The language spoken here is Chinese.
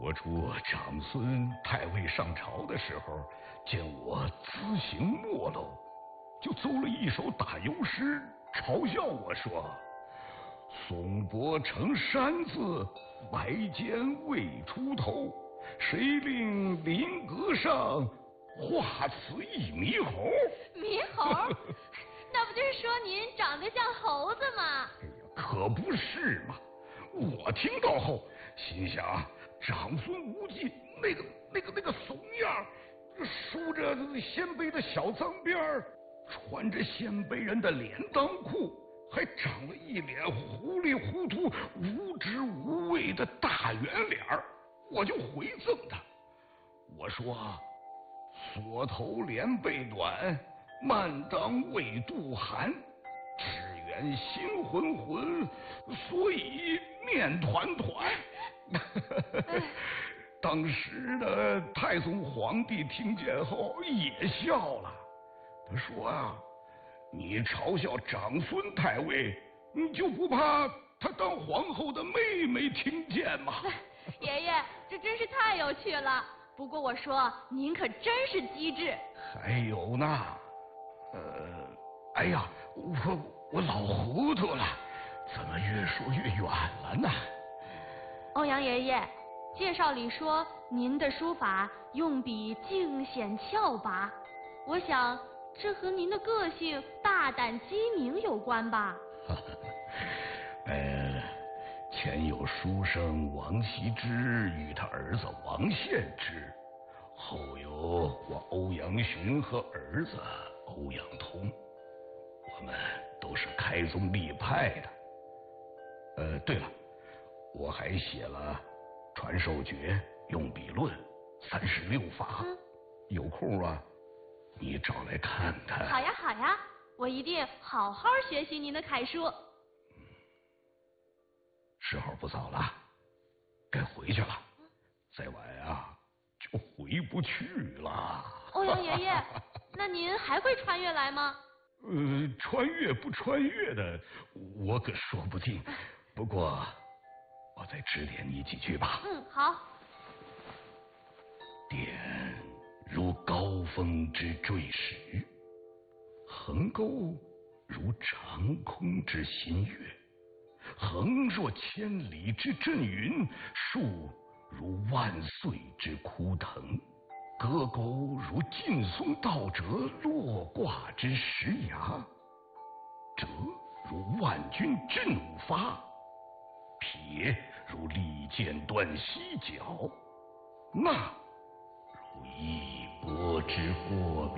我主长孙太尉上朝的时候，见我姿行没落，就奏了一首打油诗，嘲笑我说：“松柏成山字，白尖未出头。谁令林阁上画此一猕猴？” 猕猴？那不就是说您长得像猴子吗？ 哎呀，可不是嘛！我听到后心想，长孙无忌那个怂样，梳着鲜卑的小脏辫，穿着鲜卑人的脸裆裤，还长了一脸糊里糊涂、无知无畏的大圆脸，我就回赠他。我说：“锁头连背短，慢当未渡寒。只缘心浑浑，所以面团团。”当时的太宗皇帝听见后也笑了，他说啊：“你嘲笑长孙太尉，你就不怕他当皇后的妹妹听见吗？” 爷爷，这真是太有趣了。不过我说您可真是机智。 还有呢，哎呀，我老糊涂了，怎么越说越远了呢？ 欧阳爷爷，介绍里说您的书法用笔尽显峭拔，我想这和您的个性大胆机敏有关吧？ 前有书生王羲之与他儿子王献之，后有我欧阳询和儿子欧阳通，我们都是开宗立派的。对了，我还写了传授诀、用笔论、36法，有空啊，你找来看看。 好呀好呀，我一定好好学习您的楷书。 时候不早了，该回去了，再晚啊就回不去了。 欧阳爷爷，那您还会穿越来吗？ 穿越不穿越的，我可说不定。不过，我再指点你几句吧。 好。 点如高峰之坠石，横沟如长空之新月，横若千里之震云，竖如万岁之枯藤，戈沟如劲松倒折落挂之石崖，折如万军振武发，撇如利剑断犀角，捺如一波之过